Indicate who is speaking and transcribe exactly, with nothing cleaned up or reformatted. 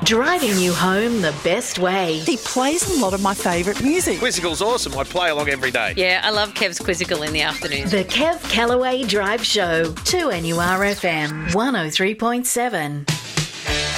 Speaker 1: Driving you home the best way.
Speaker 2: He plays a lot of my favourite music.
Speaker 3: Quizzical's awesome. I play along every day.
Speaker 4: Yeah, I love Kev's Quizzical in the afternoon.
Speaker 1: The Kev Callaway Drive Show, two N U R F M, one oh three point seven.